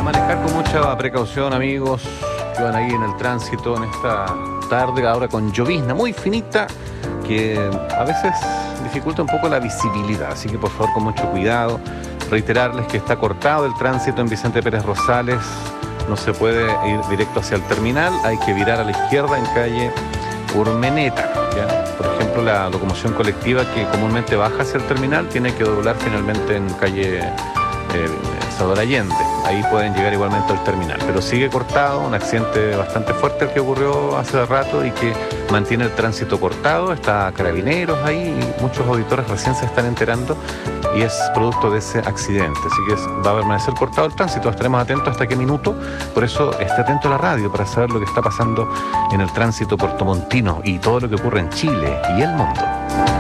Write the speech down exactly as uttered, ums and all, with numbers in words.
manejar con mucha precaución, amigos, que van ahí en el tránsito en esta tarde, ahora con llovizna muy finita, que a veces dificulta un poco la visibilidad, así que por favor con mucho cuidado. Reiterarles que está cortado el tránsito en Vicente Pérez Rosales, no se puede ir directo hacia el terminal, hay que virar a la izquierda en calle Urmeneta, ¿ya? Por ejemplo, la locomoción colectiva que comúnmente baja hacia el terminal tiene que doblar finalmente en calle eh, Salvador Allende. Ahí pueden llegar igualmente al terminal, pero sigue cortado, un accidente bastante fuerte el que ocurrió hace rato y que mantiene el tránsito cortado. Está Carabineros ahí y muchos auditores recién se están enterando y es producto de ese accidente, así que es, va a permanecer cortado el tránsito. Estaremos atentos hasta qué minuto, por eso esté atento a la radio para saber lo que está pasando en el tránsito puertomontino y todo lo que ocurre en Chile y el mundo.